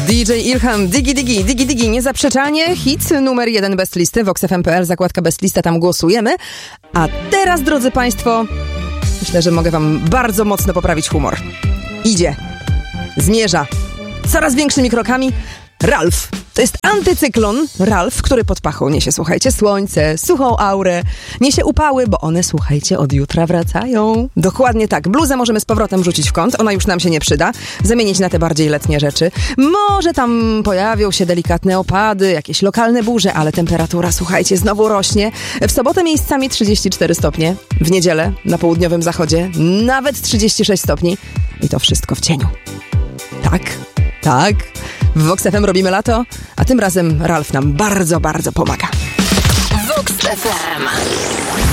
DJ Ilham, Digi Digi, Digi Digi, niezaprzeczalnie hit numer 1 Best Listy, voxfm.pl, zakładka Best Lista, tam głosujemy. A teraz, drodzy Państwo, myślę, że mogę Wam bardzo mocno poprawić humor. Idzie, zmierza coraz większymi krokami Ralf. To jest antycyklon Ralf, który pod pachą niesie, słuchajcie, słońce, suchą aurę, niesie upały, bo one, słuchajcie, od jutra wracają. Dokładnie tak. Bluzę możemy z powrotem rzucić w kąt, ona już nam się nie przyda. Zamienić na te bardziej letnie rzeczy. Może tam pojawią się delikatne opady, jakieś lokalne burze, ale temperatura, słuchajcie, znowu rośnie. W sobotę miejscami 34 stopnie, w niedzielę na południowym zachodzie nawet 36 stopni i to wszystko w cieniu. Tak. W Vox FM robimy lato, a tym razem Ralf nam bardzo, bardzo pomaga. Vox FM.